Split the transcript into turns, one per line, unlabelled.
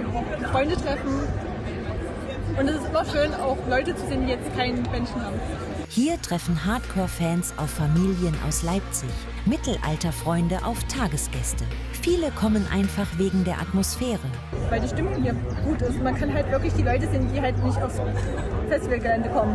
Freunde treffen. Und es ist immer schön, auch Leute zu sehen, die jetzt keinen Menschen haben.
Hier treffen Hardcore-Fans auf Familien aus Leipzig, Mittelalterfreunde auf Tagesgäste. Viele kommen einfach wegen der Atmosphäre.
Weil die Stimmung hier gut ist. Man kann halt wirklich die Leute sehen, die halt nicht aufs Festivalgelände kommen.